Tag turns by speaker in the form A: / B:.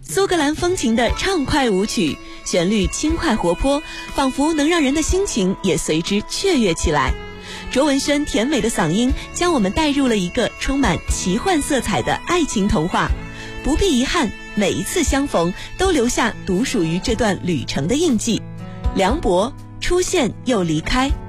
A: 苏格兰风情的畅快舞曲，旋律轻快活泼，仿佛能让人的心情也随之雀跃起来。卓文萱甜美的嗓音将我们带入了一个充满奇幻色彩的爱情童话，不必遗憾，每一次相逢都留下独属于这段旅程的印记。梁博出现又离开。